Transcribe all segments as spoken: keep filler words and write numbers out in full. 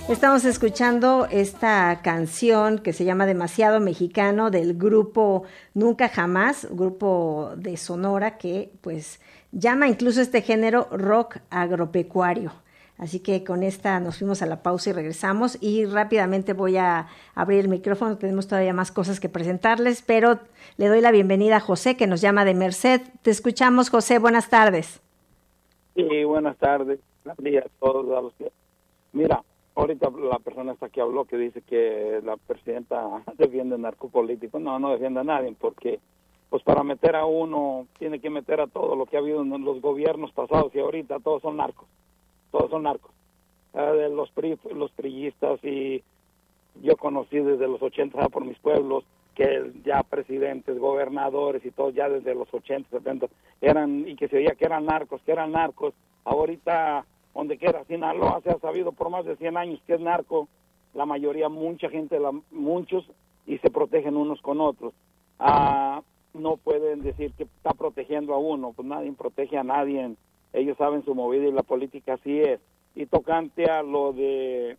Estamos escuchando esta canción que se llama Demasiado Mexicano del grupo Nunca Jamás, grupo de Sonora que pues llama incluso este género rock agropecuario. Así que con esta nos fuimos a la pausa y regresamos y rápidamente voy a abrir el micrófono, tenemos todavía más cosas que presentarles, pero le doy la bienvenida a José que nos llama de Merced. Te escuchamos, José, buenas tardes. Sí, buenas tardes, buenos días a todos. A los que... Mira, ahorita la persona esta que habló que dice que la presidenta defiende narcopolíticos, no, no defiende a nadie porque pues para meter a uno tiene que meter a todo lo que ha habido en los gobiernos pasados y ahorita todos son narcos. Todos son narcos, eh, los pri, los priistas, y yo conocí desde los ochenta por mis pueblos que ya presidentes, gobernadores y todos ya desde los ochenta, setenta eran, y que se veía que eran narcos, que eran narcos. Ahorita donde quiera, Sinaloa se ha sabido por más de cien años que es narco, la mayoría, mucha gente, la, muchos, y se protegen unos con otros. Ah, no pueden decir que está protegiendo a uno, pues nadie protege a nadie. Ellos saben su movida y la política así es. Y tocante a lo de,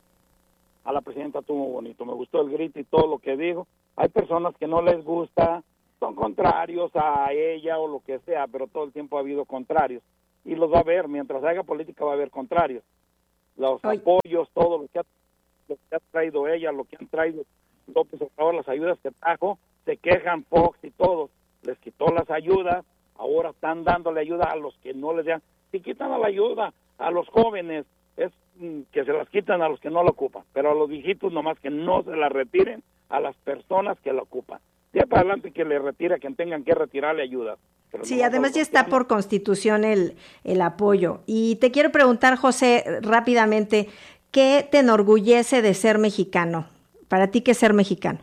a la presidenta estuvo bonito, me gustó el grito y todo lo que dijo. Hay personas que no les gusta, son contrarios a ella o lo que sea, pero todo el tiempo ha habido contrarios. Y los va a haber, mientras haga política va a haber contrarios. Los Ay. apoyos, todo lo que, ha, lo que ha traído ella, lo que han traído López Obrador, las ayudas que trajo, se quejan Fox y todos, les quitó las ayudas. Ahora están dándole ayuda a los que no les dan. Si quitan a la ayuda a los jóvenes, es mm, que se las quitan a los que no la ocupan. Pero a los viejitos nomás que no se la retiren a las personas que la ocupan. Ya para adelante que le retire a quien tengan que retirarle ayuda. Pero sí, además ya está por constitución el, el apoyo. Y te quiero preguntar, José, rápidamente, ¿qué te enorgullece de ser mexicano? ¿Para ti qué es ser mexicano?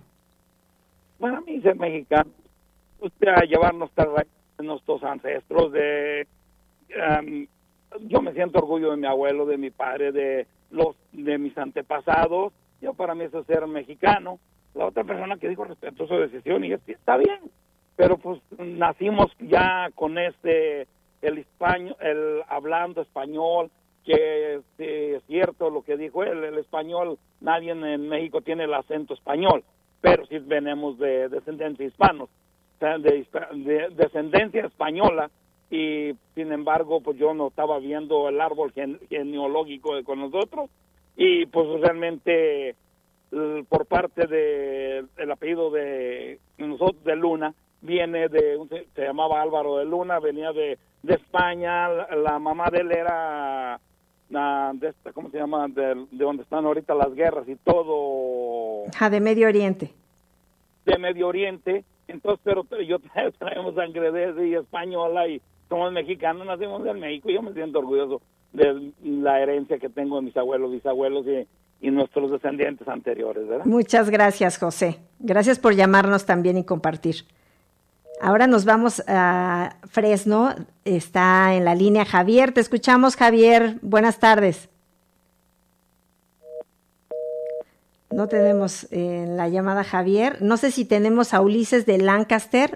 Para mí ser mexicano, usted a llevarnos a nuestros ancestros, de um, yo me siento orgullo de mi abuelo, de mi padre, de los de mis antepasados. Yo para mí eso es ser mexicano. La otra persona que dijo respeto a su decisión, y es que está bien, pero pues nacimos ya con este el español, el hablando español, que sí, es cierto lo que dijo él, el español, nadie en México tiene el acento español, pero sí venimos de descendencia hispanos. De, de descendencia española, y sin embargo pues yo no estaba viendo el árbol gen, genealógico de con nosotros, y pues realmente el, por parte de el apellido de nosotros de Luna viene de un, se llamaba Álvaro de Luna, venía de, de España, la, la mamá de él era uh, de esta, ¿cómo se llama? De, de donde están ahorita las guerras y todo. Ah, de Medio Oriente. De Medio Oriente. Entonces, pero yo traemos sangre de ese y española y somos mexicanos, nacimos en México y yo me siento orgulloso de la herencia que tengo de mis abuelos, bisabuelos y, y nuestros descendientes anteriores, ¿verdad? Muchas gracias, José. Gracias por llamarnos también y compartir. Ahora nos vamos a Fresno, está en la línea Javier. Te escuchamos, Javier. Buenas tardes. No tenemos en eh, la llamada Javier. No sé si tenemos a Ulises de Lancaster.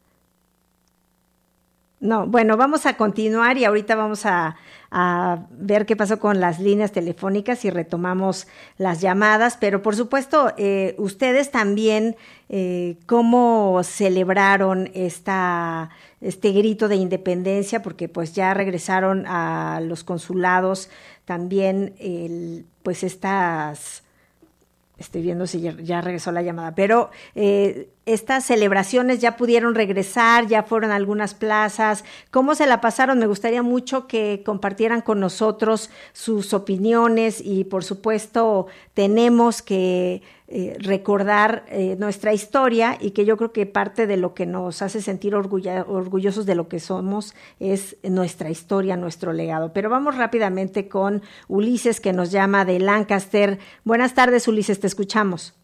No, bueno, vamos a continuar y ahorita vamos a, a ver qué pasó con las líneas telefónicas y retomamos las llamadas. Pero, por supuesto, eh, ustedes también, eh, ¿cómo celebraron esta, este grito de independencia? Porque pues ya regresaron a los consulados también, el, pues estas... Estoy viendo si ya, ya regresó la llamada, pero eh, estas celebraciones ya pudieron regresar, ya fueron a algunas plazas. ¿Cómo se la pasaron? Me gustaría mucho que compartieran con nosotros sus opiniones y, por supuesto, tenemos que eh, recordar eh, nuestra historia y que yo creo que parte de lo que nos hace sentir orgulla, orgullosos de lo que somos es nuestra historia, nuestro legado. Pero vamos rápidamente con Ulises, que nos llama de Lancaster. Buenas tardes, Ulises, te escuchamos.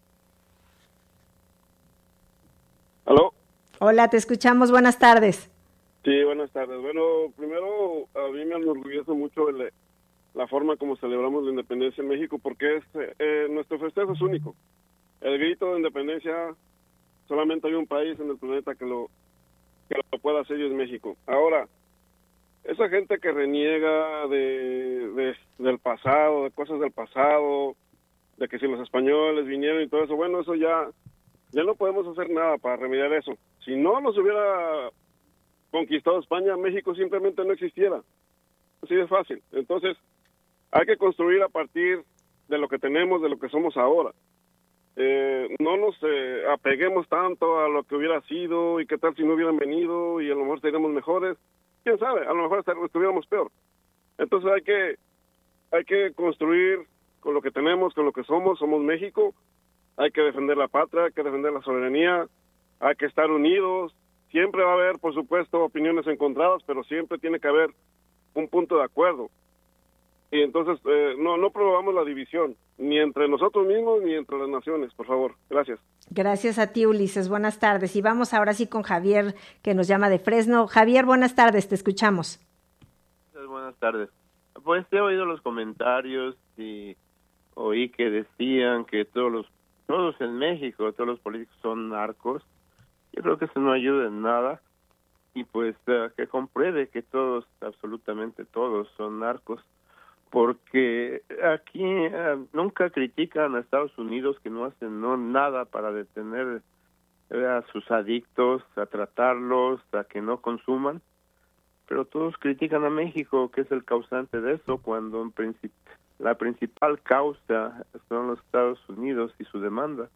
¿Aló? Hola, te escuchamos, buenas tardes. Sí, buenas tardes. Bueno, primero a mí me enorgullece mucho el, la forma como celebramos la independencia en México, porque es, eh, nuestro festejo es único. El grito de independencia, solamente hay un país en el planeta que lo, que lo pueda hacer y es México. Ahora, esa gente que reniega de, de, del pasado, de cosas del pasado, de que si los españoles vinieron y todo eso, bueno, eso ya, ya no podemos hacer nada para remediar eso. Si no los hubiera conquistado España, México simplemente no existiera. Así de fácil. Entonces, hay que construir a partir de lo que tenemos, de lo que somos ahora. Eh, no nos eh, apeguemos tanto a lo que hubiera sido y qué tal si no hubieran venido y a lo mejor seríamos mejores. Quién sabe, a lo mejor estuviéramos peor. Entonces hay que hay que construir con lo que tenemos, con lo que somos. Somos México. Hay que defender la patria, hay que defender la soberanía, hay que estar unidos. Siempre va a haber, por supuesto, opiniones encontradas, pero siempre tiene que haber un punto de acuerdo. Y entonces eh, no no promovamos la división, ni entre nosotros mismos ni entre las naciones, por favor. Gracias. Gracias a ti, Ulises. Buenas tardes. Y vamos ahora sí con Javier, que nos llama de Fresno. Javier, buenas tardes, te escuchamos. Buenas tardes. Pues he oído los comentarios y oí que decían que todos los todos en México, todos los políticos son narcos. Yo creo que eso no ayuda en nada. Y pues uh, que compruebe que todos, absolutamente todos, son narcos. Porque aquí uh, nunca critican a Estados Unidos, que no hacen no, nada para detener uh, a sus adictos, a tratarlos, a que no consuman. Pero todos critican a México, que es el causante de eso, cuando en princip- la principal causa son los Estados Unidos y su demanda.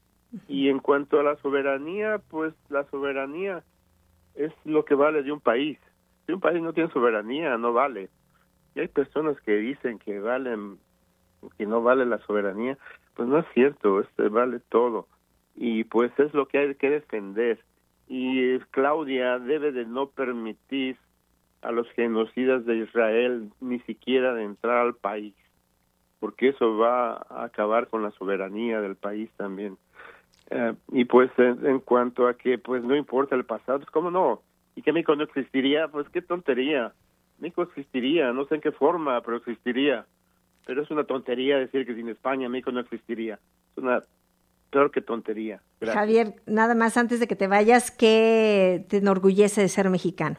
Y en cuanto a la soberanía, pues la soberanía es lo que vale de un país. Si un país no tiene soberanía, no vale. Y hay personas que dicen que valen, que no vale la soberanía. Pues no es cierto, este vale todo. Y pues es lo que hay que defender. Y Claudia debe de no permitir a los genocidas de Israel ni siquiera de entrar al país, porque eso va a acabar con la soberanía del país también. Uh, y pues en, en cuanto a que pues no importa el pasado, pues cómo no, y que México no existiría, pues qué tontería. México existiría, no sé en qué forma, pero existiría. Pero es una tontería decir que sin España México no existiría. Es una peor que tontería. Gracias. Javier, nada más antes de que te vayas, ¿qué te enorgullece de ser mexicano?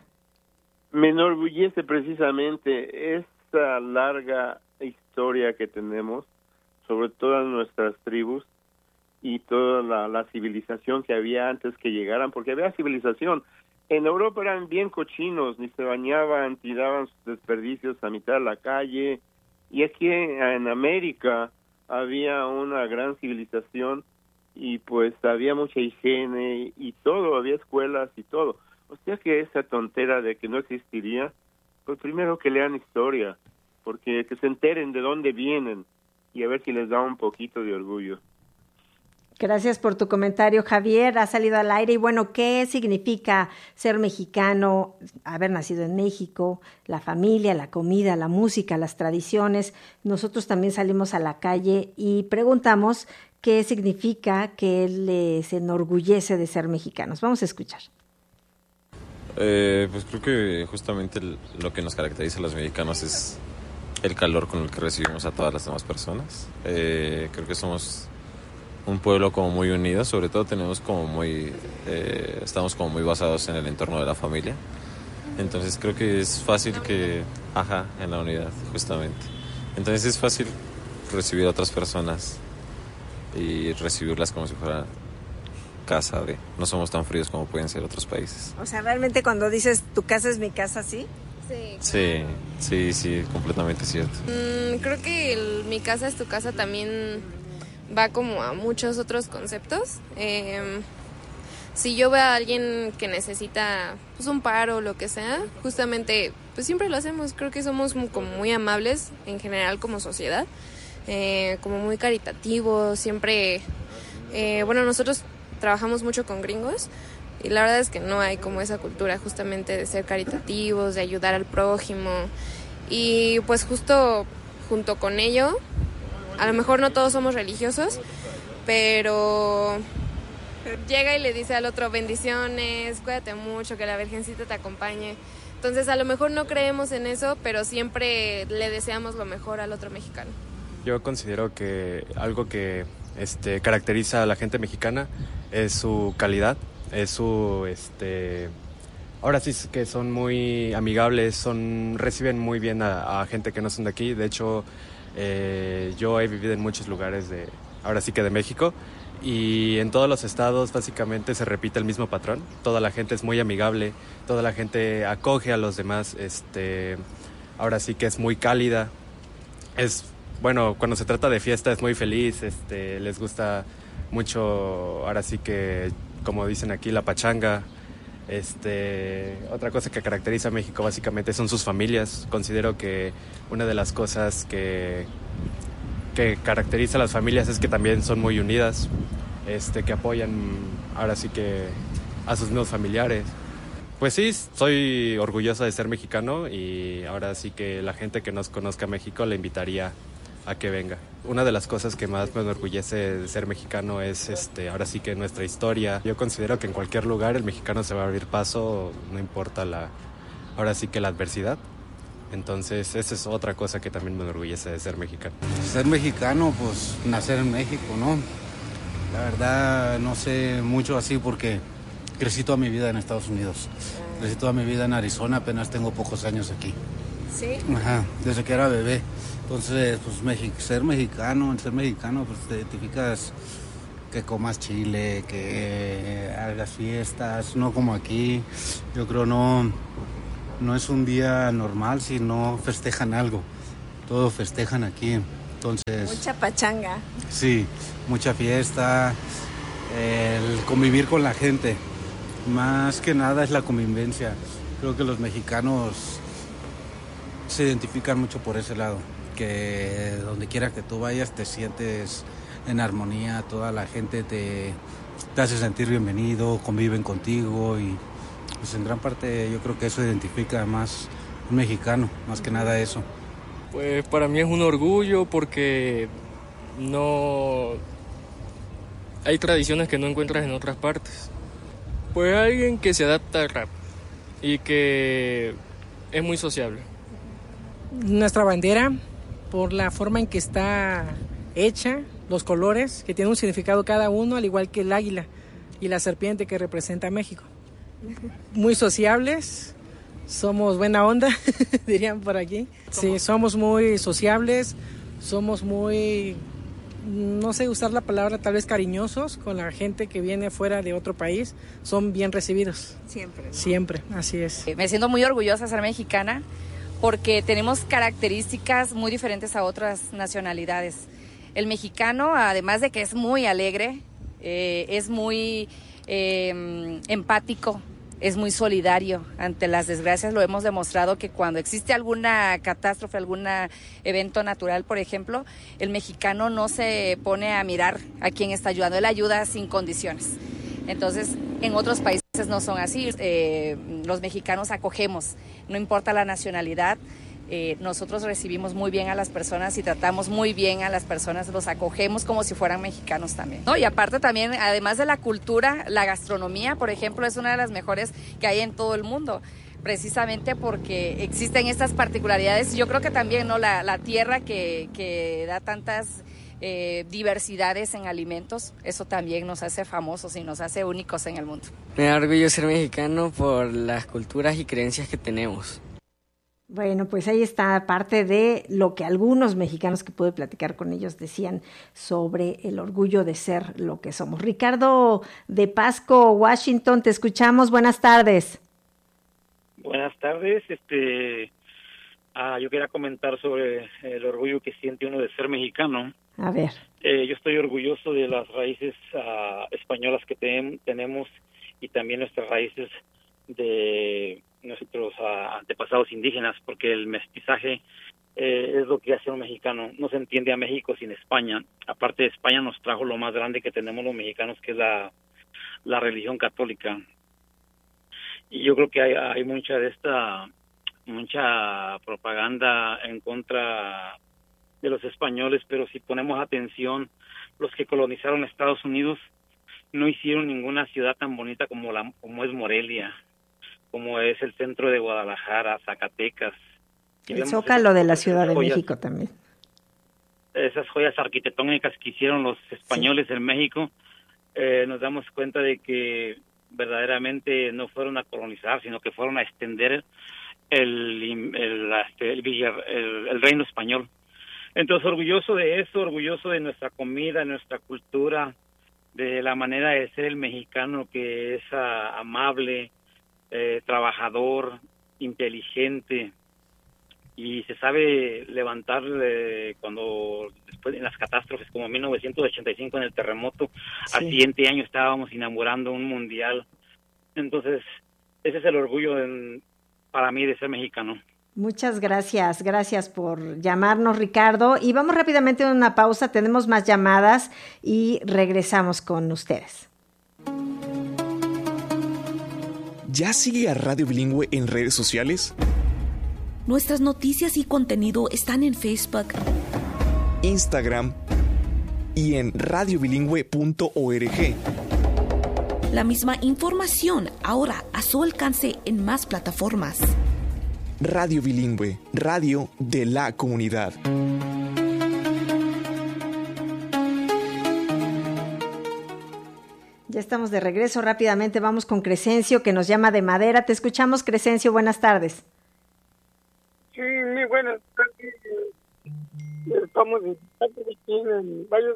Me enorgullece precisamente esta larga historia que tenemos sobre todas nuestras tribus y toda la, la civilización que había antes que llegaran, porque había civilización. En Europa eran bien cochinos, ni se bañaban, tiraban sus desperdicios a mitad de la calle, y aquí en América había una gran civilización y pues había mucha higiene y todo, había escuelas y todo. O sea que esa tontera de que no existiría, pues primero que lean historia, porque que se enteren de dónde vienen y a ver si les da un poquito de orgullo. Gracias por tu comentario, Javier. Ha salido al aire. Y bueno, ¿qué significa ser mexicano, haber nacido en México? La familia, la comida, la música, las tradiciones. Nosotros también salimos a la calle y preguntamos qué significa que les enorgullece de ser mexicanos. Vamos a escuchar. Eh, pues creo que justamente el, lo que nos caracteriza a los mexicanos es el calor con el que recibimos a todas las demás personas. Eh, creo que somos un pueblo como muy unido, sobre todo tenemos como muy, eh, estamos como muy basados en el entorno de la familia. Entonces creo que es fácil que, ajá, en la unidad, justamente. Entonces es fácil recibir a otras personas y recibirlas como si fuera casa de, no somos tan fríos como pueden ser otros países. O sea, realmente cuando dices tu casa es mi casa, ¿sí? Sí, Sí, sí, sí, completamente cierto. Mm, creo que el, mi casa es tu casa también va como a muchos otros conceptos. Eh, si yo veo a alguien que necesita pues un paro o lo que sea, justamente pues siempre lo hacemos. Creo que somos muy, como muy amables en general como sociedad, eh, como muy caritativos, siempre, eh, bueno, nosotros trabajamos mucho con gringos y la verdad es que no hay como esa cultura justamente de ser caritativos, de ayudar al prójimo, y pues justo junto con ello, a lo mejor no todos somos religiosos, pero llega y le dice al otro bendiciones, cuídate mucho, que la Virgencita te acompañe. Entonces a lo mejor no creemos en eso, pero siempre le deseamos lo mejor al otro mexicano. Yo considero que algo que este, caracteriza a la gente mexicana es su calidad, es su este, ahora sí que son muy amigables, son reciben muy bien a, a gente que no son de aquí. De hecho, eh, yo he vivido en muchos lugares de, ahora sí que de México, y en todos los estados básicamente se repite el mismo patrón. Toda la gente es muy amigable, toda la gente acoge a los demás, este, ahora sí que es muy cálida. Es, bueno, cuando se trata de fiesta es muy feliz, este, les gusta mucho, ahora sí que, como dicen aquí, la pachanga. Este, otra cosa que caracteriza a México básicamente son sus familias. Considero que una de las cosas que que caracteriza a las familias es que también son muy unidas, este, que apoyan ahora sí que a sus mismos familiares. Pues sí, soy orgulloso de ser mexicano y ahora sí que la gente que nos conozca México le invitaría a que venga. Una de las cosas que más me enorgullece de ser mexicano es este, ahora sí que nuestra historia. Yo considero que en cualquier lugar el mexicano se va a abrir paso, no importa la, ahora sí que la adversidad. Entonces, esa es otra cosa que también me enorgullece de ser mexicano. Ser mexicano, pues nacer en México, ¿no? La verdad no sé mucho así porque crecí toda mi vida en Estados Unidos. Crecí toda mi vida en Arizona, apenas tengo pocos años aquí. ¿Sí? Ajá, desde que era bebé. Entonces, pues Mexi- ser mexicano, ser mexicano, pues te identificas que comas chile, que hagas fiestas, no como aquí. Yo creo no... No es un día normal si no festejan algo. Todo festejan aquí. Entonces, mucha pachanga. Sí, mucha fiesta, el convivir con la gente. Más que nada es la convivencia. Creo que los mexicanos se identifican mucho por ese lado. Que donde quiera que tú vayas te sientes en armonía. Toda la gente te, te hace sentir bienvenido, conviven contigo y... Pues en gran parte yo creo que eso identifica más un mexicano, más que nada eso. Pues para mí es un orgullo porque no hay tradiciones que no encuentras en otras partes. Pues alguien que se adapta rápido y que es muy sociable. Nuestra bandera, por la forma en que está hecha, los colores, que tiene un significado cada uno, al igual que el águila y la serpiente que representa a México. Muy sociables, somos buena onda, dirían por aquí. Sí, somos muy sociables, somos muy, no sé usar la palabra, tal vez cariñosos con la gente que viene fuera de otro país. Son bien recibidos. Siempre. ¿No? Siempre, así es. Me siento muy orgullosa de ser mexicana porque tenemos características muy diferentes a otras nacionalidades. El mexicano, además de que es muy alegre, eh, es muy eh, empático, es muy solidario ante las desgracias. Lo hemos demostrado que cuando existe alguna catástrofe, algún evento natural, por ejemplo, el mexicano no se pone a mirar a quién está ayudando, él ayuda sin condiciones. Entonces, en otros países no son así. Eh, los mexicanos acogemos, no importa la nacionalidad. Eh, nosotros recibimos muy bien a las personas y tratamos muy bien a las personas, los acogemos como si fueran mexicanos también, ¿no? Y aparte también, además de la cultura, la gastronomía, por ejemplo, es una de las mejores que hay en todo el mundo, precisamente porque existen estas particularidades. Yo creo que también, ¿no? La, la tierra que, que da tantas eh, diversidades en alimentos, eso también nos hace famosos y nos hace únicos en el mundo. Me da orgullo ser mexicano por las culturas y creencias que tenemos. Bueno, pues ahí está parte de lo que algunos mexicanos que pude platicar con ellos decían sobre el orgullo de ser lo que somos. Ricardo de Pasco, Washington, te escuchamos. Buenas tardes. Buenas tardes. Este, ah, yo quería comentar sobre el orgullo que siente uno de ser mexicano. A ver. Eh, yo estoy orgulloso de las raíces ah, españolas que ten, tenemos y también nuestras raíces de nuestros uh, antepasados indígenas, porque el mestizaje eh, es lo que hace un mexicano. No se entiende a México sin España. Aparte de España nos trajo lo más grande que tenemos los mexicanos, que es la, la religión católica. Y yo creo que hay, hay mucha de esta, mucha propaganda en contra de los españoles, pero si ponemos atención, los que colonizaron Estados Unidos no hicieron ninguna ciudad tan bonita como, la, como es Morelia, como es el centro de Guadalajara, Zacatecas. El Zócalo de la Ciudad de México también. Esas joyas arquitectónicas que hicieron los españoles sí. en México, eh, nos damos cuenta de que verdaderamente no fueron a colonizar, sino que fueron a extender el, el, el, el, el reino español. Entonces, orgulloso de eso, orgulloso de nuestra comida, nuestra cultura, de la manera de ser el mexicano, que es uh, amable, eh, trabajador, inteligente, y se sabe levantar eh, cuando después en las catástrofes, como en mil novecientos ochenta y cinco en el terremoto, sí. Al siguiente año estábamos inaugurando un mundial. Entonces, ese es el orgullo en, para mí de ser mexicano. Muchas gracias, gracias por llamarnos, Ricardo. Y vamos rápidamente a una pausa, tenemos más llamadas y regresamos con ustedes. ¿Ya sigue a Radio Bilingüe en redes sociales? Nuestras noticias y contenido están en Facebook, Instagram y en radio bilingüe punto org. La misma información ahora a su alcance en más plataformas. Radio Bilingüe, radio de la comunidad. Ya estamos de regreso, rápidamente vamos con Crescencio, que nos llama de Madera. Te escuchamos, Crescencio, buenas tardes. Sí, muy buenas tardes. Estamos aquí en varios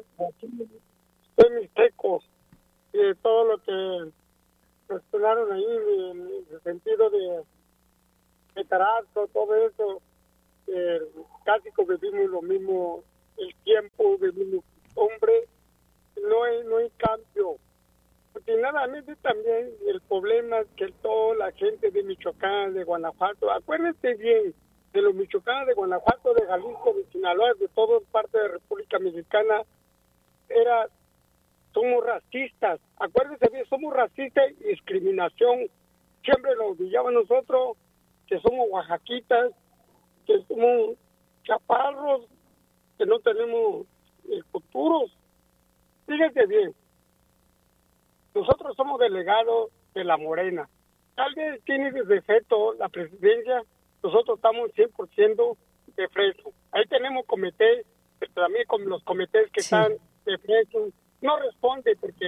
de Mixteco, y todo lo que mencionaron ahí en el sentido de de Tarasco, todo eso, eh, casi que vivimos lo mismo, el tiempo, vivimos hombre, no hay, no hay cambio. Porque nada más también el problema es que toda la gente de Michoacán, de Guanajuato, acuérdense bien, de los michoacanos de Guanajuato, de Jalisco, de Sinaloa, de toda parte de República Mexicana, era, somos racistas, acuérdense bien, somos racistas y discriminación, siempre lo odiaban nosotros, que somos oaxaquitas, que somos chaparros, que no tenemos eh, futuros. Fíjense bien, nosotros somos delegados de la Morena. Tal vez tiene de defecto la presidencia, nosotros estamos cien por ciento de Fresno. Ahí tenemos comités, pero también con los comités que sí. Están de Fresno, no responde porque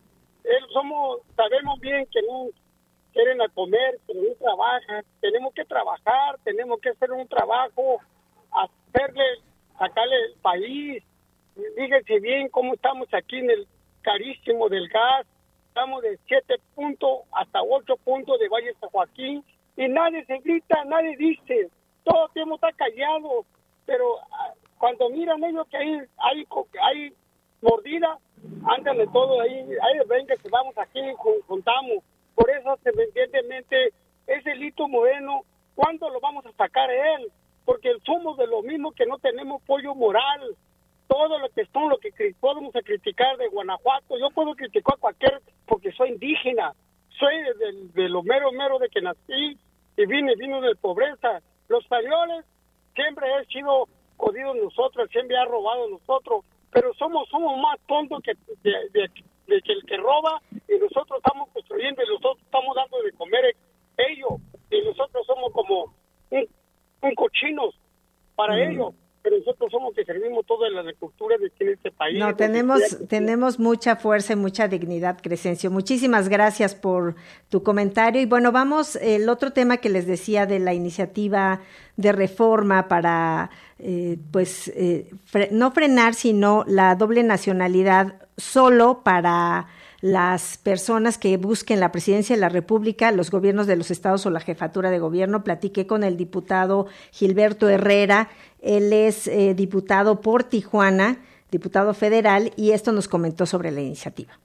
él somos, sabemos bien que no quieren a comer, pero no trabajan. Tenemos que trabajar, tenemos que hacer un trabajo, hacerle, sacarle el país. Fíjense bien cómo estamos aquí en el carísimo del gas. Estamos de siete puntos hasta ocho puntos de Valle San Joaquín y nadie se grita, nadie dice. Todo el tiempo está callado, pero cuando miran ellos que hay, hay, hay mordida, ándale todo ahí, ahí venga que vamos aquí, juntamos. Por eso, evidentemente, ese Lito Moreno, ¿cuándo lo vamos a sacar a él? Porque somos de lo mismo que no tenemos apoyo moral. Todo lo que son, lo que podemos criticar de Guanajuato, yo puedo criticar a cualquier, porque soy indígena, soy de, de lo mero, mero de que nací y vine, vino de pobreza. Los españoles siempre han sido jodidos nosotros, siempre han robado nosotros, pero somos somos más tontos que de, de, de que el que roba, y nosotros estamos construyendo y nosotros estamos dando de comer ellos, y nosotros somos como un, un cochinos para mm. ellos, pero nosotros somos que servimos toda la agricultura de aquí en este país. No, tenemos, tenemos mucha fuerza y mucha dignidad, Crescencio. Muchísimas gracias por tu comentario. Y bueno, vamos, el otro tema que les decía de la iniciativa de reforma para, eh, pues, eh, fre- no frenar, sino la doble nacionalidad solo para las personas que busquen la presidencia de la República, los gobiernos de los estados o la jefatura de gobierno. Platiqué con el diputado Gilberto Herrera, él es eh, diputado por Tijuana, diputado federal, y esto nos comentó sobre la iniciativa.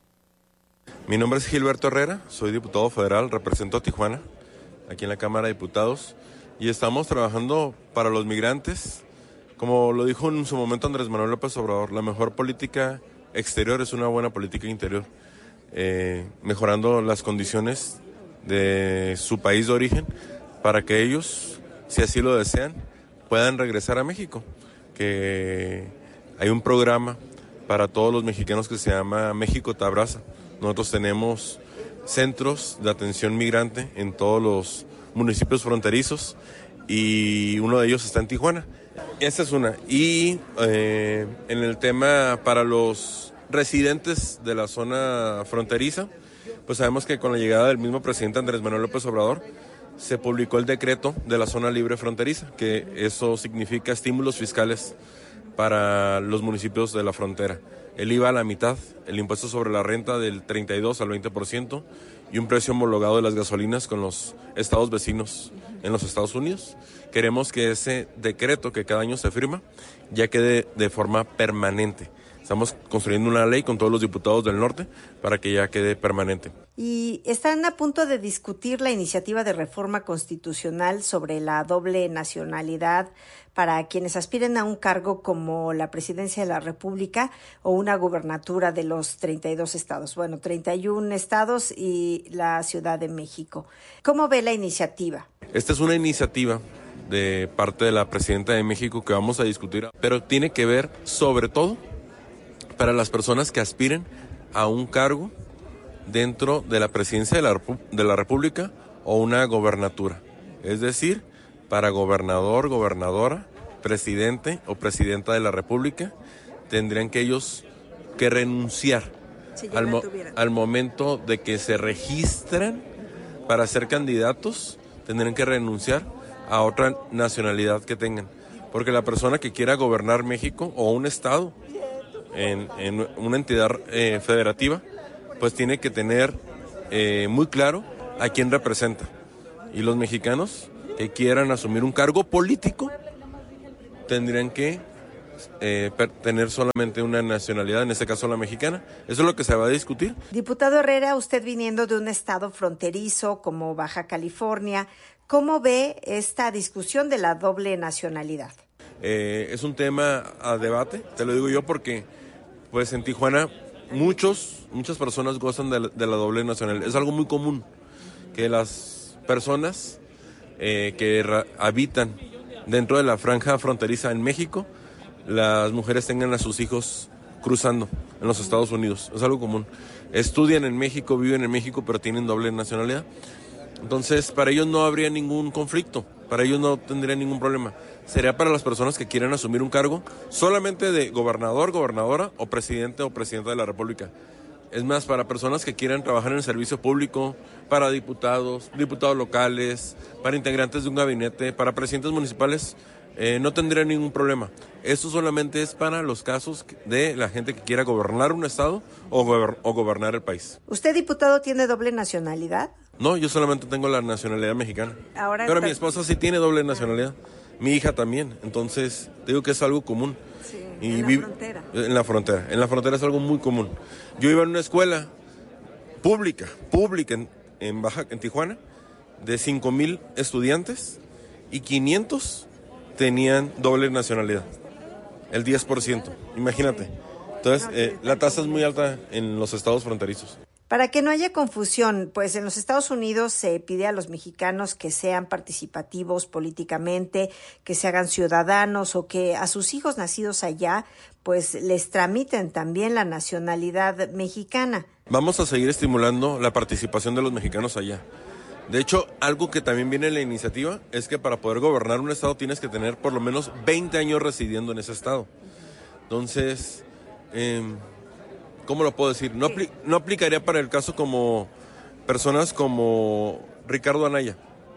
Mi nombre es Gilberto Herrera, soy diputado federal, represento a Tijuana, aquí en la Cámara de Diputados, y estamos trabajando para los migrantes. Como lo dijo en su momento Andrés Manuel López Obrador, la mejor política exterior es una buena política interior. Eh, mejorando las condiciones de su país de origen para que ellos, si así lo desean, puedan regresar a México. Que hay un programa para todos los mexicanos que se llama México te abraza. Nosotros tenemos centros de atención migrante en todos los municipios fronterizos y uno de ellos está en Tijuana. Esta es una. Y eh, en el tema para los residentes de la zona fronteriza, pues sabemos que con la llegada del mismo presidente Andrés Manuel López Obrador, se publicó el decreto de la zona libre fronteriza, que eso significa estímulos fiscales para los municipios de la frontera. El I V A a la mitad, el impuesto sobre la renta del treinta y dos al veinte por ciento y un precio homologado de las gasolinas con los estados vecinos en los Estados Unidos. Queremos que ese decreto que cada año se firma ya quede de forma permanente. Estamos construyendo una ley con todos los diputados del norte para que ya quede permanente. Y están a punto de discutir la iniciativa de reforma constitucional sobre la doble nacionalidad para quienes aspiren a un cargo como la presidencia de la República o una gubernatura de los treinta y dos estados. Bueno, treinta y uno estados y la Ciudad de México. ¿Cómo ve la iniciativa? Esta es una iniciativa de parte de la presidenta de México que vamos a discutir, pero tiene que ver sobre todo para las personas que aspiren a un cargo dentro de la presidencia de la, Repu- de la República o una gobernatura. Es decir, para gobernador, gobernadora, presidente o presidenta de la República, tendrían que ellos que renunciar si al, mo- al momento de que se registran para ser candidatos, tendrían que renunciar a otra nacionalidad que tengan. Porque la persona que quiera gobernar México o un estado En, en una entidad eh, federativa, pues tiene que tener eh, muy claro a quién representa. Y los mexicanos que quieran asumir un cargo político tendrían que eh, tener solamente una nacionalidad, en este caso la mexicana. Eso es lo que se va a discutir. Diputado Herrera, usted viniendo de un estado fronterizo como Baja California, ¿cómo ve esta discusión de la doble nacionalidad? Eh, es un tema a debate, te lo digo yo porque pues en Tijuana muchos, muchas personas gozan de la, de la doble nacionalidad. Es algo muy común que las personas eh, que ra- habitan dentro de la franja fronteriza en México, las mujeres tengan a sus hijos cruzando en los Estados Unidos. Es algo común. Estudian en México, viven en México, pero tienen doble nacionalidad. Entonces, para ellos no habría ningún conflicto, para ellos no tendría ningún problema. Sería para las personas que quieran asumir un cargo solamente de gobernador, gobernadora o presidente o presidenta de la República. Es más, para personas que quieran trabajar en el servicio público, para diputados, diputados locales, para integrantes de un gabinete, para presidentes municipales, eh, no tendría ningún problema. Esto solamente es para los casos de la gente que quiera gobernar un estado o, gober- o gobernar el país. ¿Usted, diputado, tiene doble nacionalidad? No, yo solamente tengo la nacionalidad mexicana. Ahora Pero está... mi esposa sí tiene doble nacionalidad. Mi hija también. Entonces, digo que es algo común. Sí, y en la vi- frontera. En la frontera. En la frontera es algo muy común. Yo iba en una escuela pública, pública en, en Baja, en Tijuana, de cinco mil estudiantes y quinientos tenían doble nacionalidad. El diez por ciento. Imagínate. Entonces, eh, la tasa es muy alta en los estados fronterizos. Para que no haya confusión, pues en los Estados Unidos se pide a los mexicanos que sean participativos políticamente, que se hagan ciudadanos o que a sus hijos nacidos allá, pues les tramiten también la nacionalidad mexicana. Vamos a seguir estimulando la participación de los mexicanos allá. De hecho, algo que también viene en la iniciativa es que para poder gobernar un estado tienes que tener por lo menos veinte años residiendo en ese estado. Entonces, eh, ¿cómo lo puedo decir? No, apli- no aplicaría para el caso como personas como Ricardo Anaya,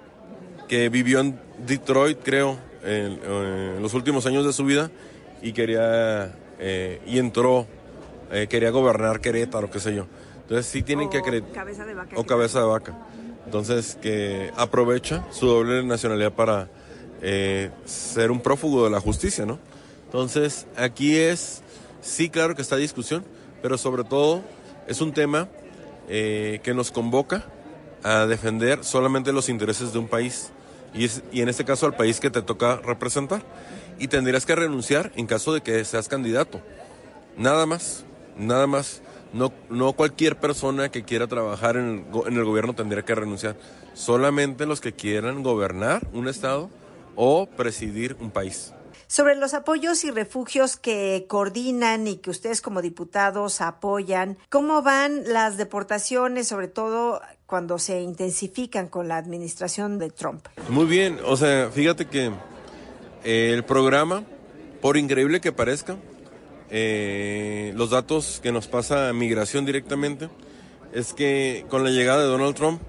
que vivió en Detroit, creo, en, en los últimos años de su vida y quería eh, y entró, eh, quería gobernar Querétaro, qué sé yo. Entonces sí tienen o que acreditar. Cabeza de vaca. O cabeza de vaca. Entonces que aprovecha su doble nacionalidad para eh, ser un prófugo de la justicia, ¿no? Entonces aquí es, sí, claro que está discusión, pero sobre todo es un tema eh, que nos convoca a defender solamente los intereses de un país y, es, y en este caso al país que te toca representar, y tendrías que renunciar en caso de que seas candidato, nada más, nada más. No, no cualquier persona que quiera trabajar en el, en el gobierno tendría que renunciar, solamente los que quieran gobernar un estado o presidir un país. Sobre los apoyos y refugios que coordinan y que ustedes como diputados apoyan, ¿cómo van las deportaciones, sobre todo cuando se intensifican con la administración de Trump? Muy bien, o sea, fíjate que eh, el programa, por increíble que parezca, eh, los datos que nos pasa Migración directamente, es que con la llegada de Donald Trump,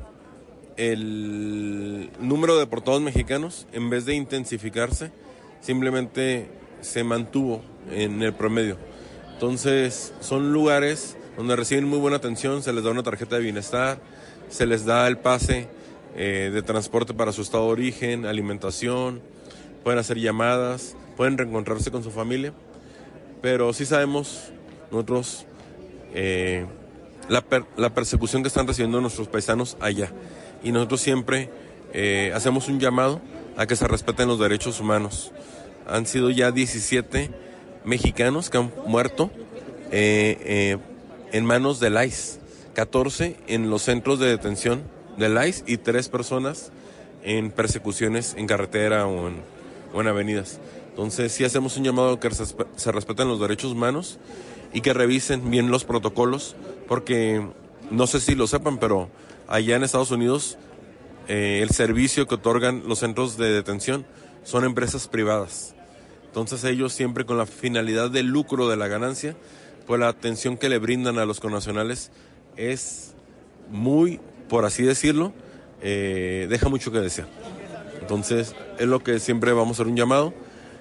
el número de deportados mexicanos, en vez de intensificarse, simplemente se mantuvo en el promedio. Entonces, son lugares donde reciben muy buena atención, se les da una tarjeta de bienestar, se les da el pase eh, de transporte para su estado de origen, alimentación, pueden hacer llamadas, pueden reencontrarse con su familia, pero sí sabemos nosotros eh, la, per, la persecución que están recibiendo nuestros paisanos allá, y nosotros siempre eh, hacemos un llamado a que se respeten los derechos humanos. Han sido ya diecisiete mexicanos que han muerto eh, eh, en manos del I C E, catorce en los centros de detención del I C E y tres personas en persecuciones en carretera o en, o en avenidas. Entonces sí hacemos un llamado a que se, se respeten los derechos humanos y que revisen bien los protocolos, porque no sé si lo sepan, pero allá en Estados Unidos eh, el servicio que otorgan los centros de detención son empresas privadas. Entonces ellos siempre con la finalidad de lucro de la ganancia, pues la atención que le brindan a los connacionales es muy, por así decirlo, eh, deja mucho que desear. Entonces es lo que siempre vamos a hacer un llamado.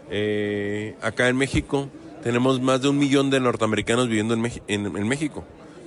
Eh, acá en México tenemos más de un millón de norteamericanos viviendo en, Mex- en, en México,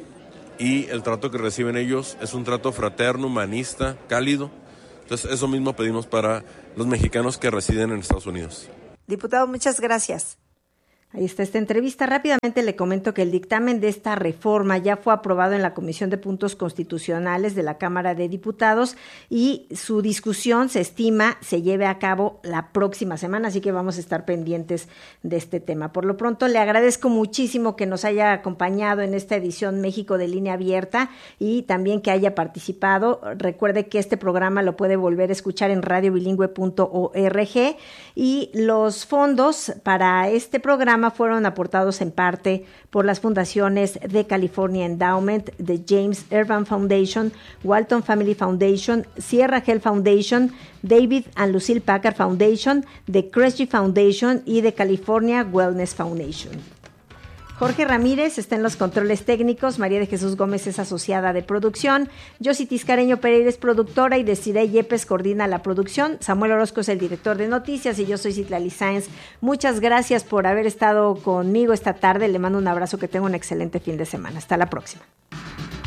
y el trato que reciben ellos es un trato fraterno, humanista, cálido. Entonces eso mismo pedimos para los mexicanos que residen en Estados Unidos. Diputado, muchas gracias. Ahí está esta entrevista. Rápidamente le comento que el dictamen de esta reforma ya fue aprobado en la Comisión de Puntos Constitucionales de la Cámara de Diputados y su discusión se estima se lleve a cabo la próxima semana, así que vamos a estar pendientes de este tema. Por lo pronto, le agradezco muchísimo que nos haya acompañado en esta edición México de Línea Abierta y también que haya participado. Recuerde que este programa lo puede volver a escuchar en radio bilingüe punto org y los fondos para este programa fueron aportados en parte por las fundaciones de California Endowment, de James Urban Foundation, Walton Family Foundation, Sierra Health Foundation, David and Lucille Packard Foundation, de Kresge Foundation y de California Wellness Foundation. Jorge Ramírez está en los controles técnicos, María de Jesús Gómez es asociada de producción, Yossi Tiscareño Pereira es productora y Desiree Yepes coordina la producción, Samuel Orozco es el director de noticias y yo soy Citlali Sáenz. Muchas gracias por haber estado conmigo esta tarde, le mando un abrazo, que tenga un excelente fin de semana. Hasta la próxima.